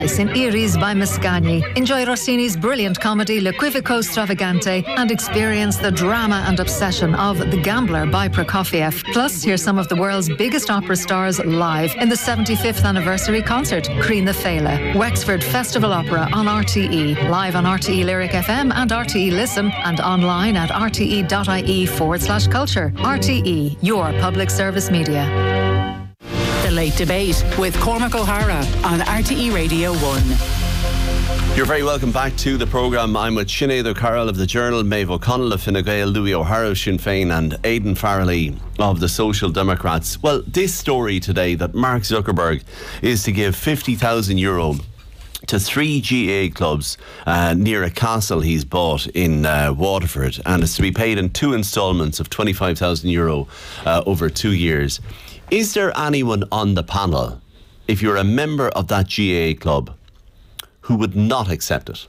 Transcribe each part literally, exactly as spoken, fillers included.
in Eries by Mascagni. Enjoy Rossini's brilliant comedy L'Equivoco Stravagante and experience the drama and obsession of The Gambler by Prokofiev. Plus, hear some of the world's biggest opera stars live in the seventy-fifth anniversary concert, Crean Fela, Wexford Festival Opera on R T E, live on R T E Lyric F M and R T E Listen, and online at rte.ie forward slash culture. R T E, your public service media. The Late Debate with Cormac O'Hara on R T E Radio one. You're very welcome back to the programme. I'm with Sinead O'Carroll of the Journal, Maeve O'Connell of Fine Gael, Louis O'Hara of Sinn Féin and Aidan Farrelly of the Social Democrats. Well, this story today that Mark Zuckerberg is to give fifty thousand euro to three G A A clubs uh, near a castle he's bought in uh, Waterford, and it's to be paid in two instalments of twenty-five thousand euro uh, over two years. Is there anyone on the panel, if you're a member of that G A A club, who would not accept it?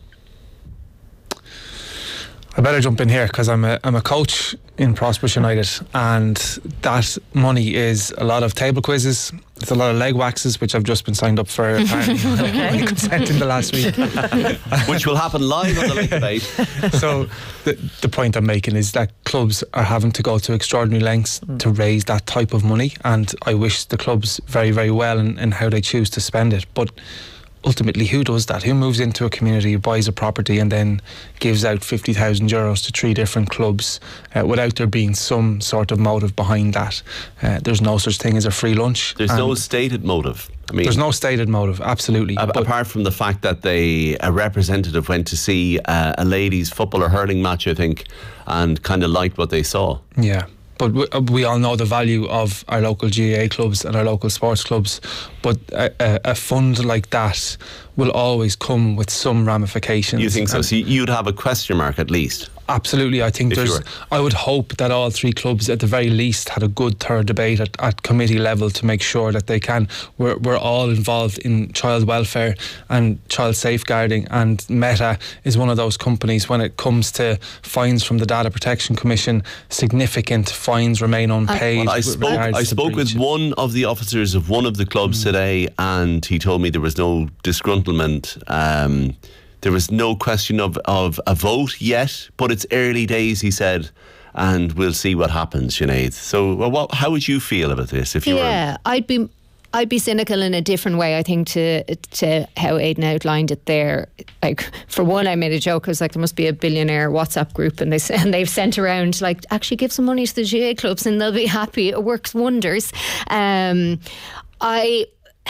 I better jump in here because I'm a I'm a coach in Prosperous United, and that money is a lot of table quizzes, it's a lot of leg waxes, which I've just been signed up for apparently okay. consent in the last week, which will happen live on the Late Debate. So the, the point I'm making is that clubs are having to go to extraordinary lengths mm. to raise that type of money, and I wish the clubs very very well in, in how they choose to spend it, but ultimately, who does that? Who moves into a community, buys a property and then gives out fifty thousand euros to three different clubs uh, without there being some sort of motive behind that? Uh, there's no such thing as a free lunch. There's no stated motive. I mean, there's no stated motive, absolutely. A- apart from the fact that they, a representative went to see uh, a ladies' football or hurling match, I think, and kind of liked what they saw. Yeah. But we, we all know the value of our local G A A clubs and our local sports clubs, but a, a, a fund like that will always come with some ramifications. You think so? So you'd have a question mark at least? Absolutely. I think if there's I would hope that all three clubs at the very least had a good third debate at, at committee level to make sure that they can we're, we're all involved in child welfare and child safeguarding, and Meta is one of those companies. When it comes to fines from the Data Protection Commission, significant fines remain unpaid. Well, I spoke, I spoke with one of the officers of one of the clubs mm. today, and he told me there was no disgruntlement. um There was no question of, of a vote yet, but it's early days, he said, and we'll see what happens, Sinead. So well, what, how would you feel about this? If you yeah, were... I'd be I'd be cynical in a different way, I think, to to how Aidan outlined it there. Like, for one, I made a joke. I was like, there must be a billionaire WhatsApp group, and, they, and they've sent around, like, actually give some money to the G A A clubs and they'll be happy. It works wonders. Um, I...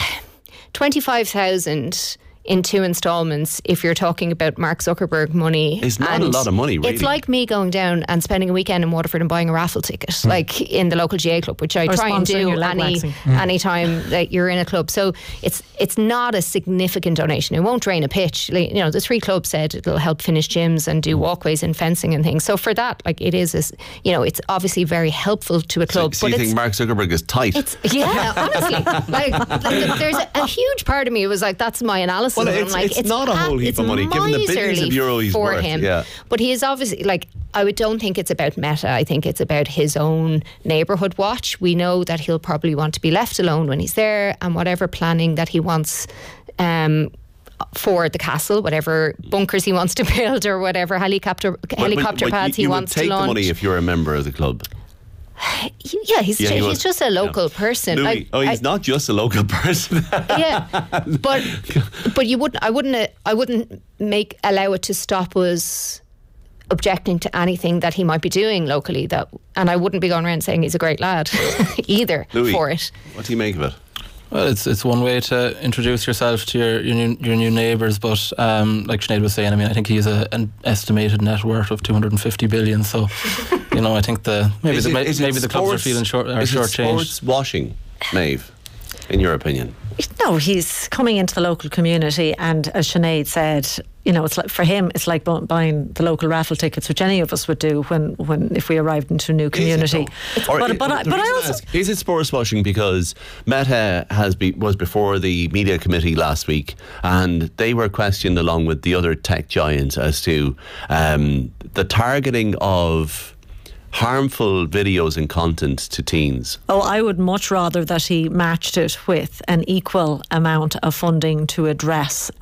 twenty-five thousand in two instalments, if you're talking about Mark Zuckerberg money. It's not a lot of money, really. It's like me going down and spending a weekend in Waterford and buying a raffle ticket, mm. like in the local G A A club, which I or try and do any mm. any time that you're in a club. So it's it's not a significant donation. It won't drain a pitch. Like, you know, the three clubs said it'll help finish gyms and do walkways and fencing and things. So for that, like, it is, a, you know, it's obviously very helpful to a club. So, so but you think Mark Zuckerberg is tight? It's, yeah, honestly. Like, like there's a, a huge part of me was like, that's my analysis. Well, I'm it's, like, it's, it's not a whole heap of money, given the billions of euro he's for worth. him. Yeah. But he is obviously, like, I would, don't think it's about Meta. I think it's about his own neighbourhood watch. We know that he'll probably want to be left alone when he's there, and whatever planning that he wants um, for the castle, whatever bunkers he wants to build or whatever helicopter helicopter but, but, pads you, you he wants to launch. You would take the money if you're a member of the club. Yeah, he's yeah, ju- he he's just a local yeah. person. Louis, I, oh, he's I, not just a local person. Yeah, but but you wouldn't. I wouldn't. I wouldn't make allow it to stop us objecting to anything that he might be doing locally. That, and I wouldn't be going around saying he's a great lad either Louis, for it. What do you make of it? Well, it's it's one way to introduce yourself to your your new, your new neighbours, but um, like Sinead was saying, I mean, I think he has a, an estimated net worth of two hundred fifty billion. So, you know, I think the maybe is the, it, maybe the sports, clubs are feeling short are is short it changed. Sports washing, Maeve, in your opinion? No, he's coming into the local community, and as Sinead said, you know, it's like, for him, it's like bu- buying the local raffle tickets, which any of us would do when, when if we arrived into a new community. Or but it, but, I, but I also ask, is it sports washing because Meta has be, was before the media committee last week, and they were questioned along with the other tech giants as to um, the targeting of harmful videos and content to teens? Oh, I would much rather that he matched it with an equal amount of funding to address